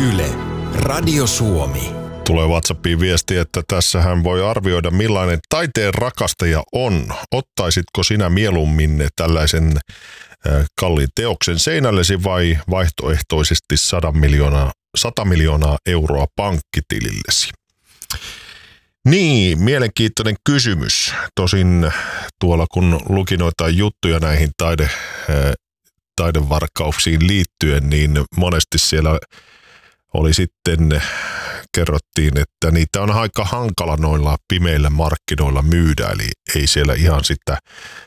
Yle, Radio Suomi. Tulee WhatsAppiin viesti, että tässä hän voi arvioida, millainen taiteen rakastaja on. Ottaisitko sinä mieluummin tällaisen kalliin teoksen seinällesi vai vaihtoehtoisesti 100 miljoonaa euroa pankkitilillesi? Niin, mielenkiintoinen kysymys. Tosin tuolla kun luki noita juttuja näihin taidevarkauksiin liittyen, niin monesti siellä oli sitten, kerrottiin, että niitä on aika hankala noilla pimeillä markkinoilla myydä, eli ei siellä ihan sitä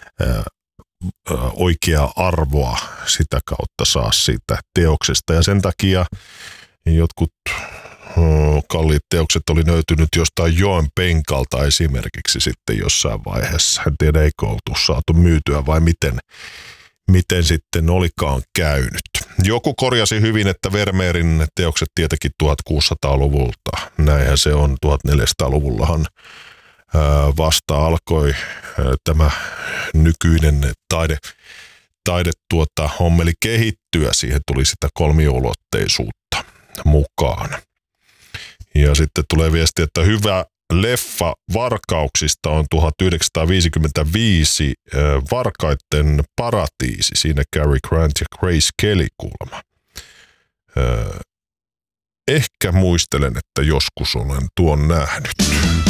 oikeaa arvoa sitä kautta saa siitä teoksesta. Ja sen takia jotkut kalliit teokset oli löytynyt jostain joen penkalta esimerkiksi sitten jossain vaiheessa. En tiedä, eikö oltu saatu myytyä vai miten sitten olikaan käynyt. Joku korjasi hyvin, että Vermeerin teokset tietenkin 1600-luvulta. Näinhän se on, 1400-luvullahan vasta alkoi tämä nykyinen hommeli kehittyä. Siihen tuli sitä kolmiulotteisuutta mukaan. Ja sitten tulee viesti, että hyvä leffa varkauksista on 1955 Varkaitten paratiisi. Siinä Cary Grant ja Grace Kelly kuulemma. Ehkä muistelen, että joskus olen tuon nähnyt.